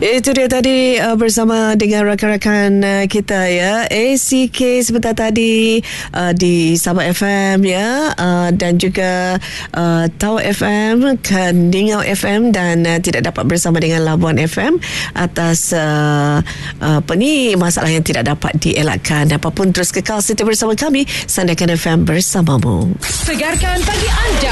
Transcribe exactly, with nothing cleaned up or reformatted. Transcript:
Itu dia tadi uh, bersama dengan rakan-rakan uh, kita ya, A C K sebentar tadi uh, di Sabah F M ya, uh, dan juga uh, Tau F M, Keningau F M, dan uh, tidak dapat bersama dengan Labuan F M atas uh, uh, apa ni, masalah yang tidak dapat dielakkan. Apapun, terus kekal setia bersama kami, Sandakan F M bersamamu. Segarkan pagi anda